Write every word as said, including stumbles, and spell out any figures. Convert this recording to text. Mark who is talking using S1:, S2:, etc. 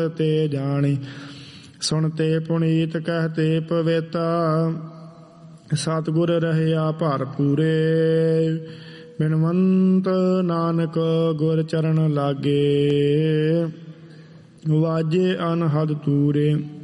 S1: ਤੇ ਜਾਣੀ। ਸੁਣਤੇ ਪੁਨੀਤ ਕਹਿਤੇ ਪਵਿੱਤਾ, ਸਤਿਗੁਰ ਰਹਿਆ ਭਰ ਪੂਰੇ। ਬਿਨਵੰਤ ਨਾਨਕ ਗੁਰ ਚਰਨ ਲਾਗੇ, ਵਾਜੇ ਅਨਹਦ ਤੂਰੇ।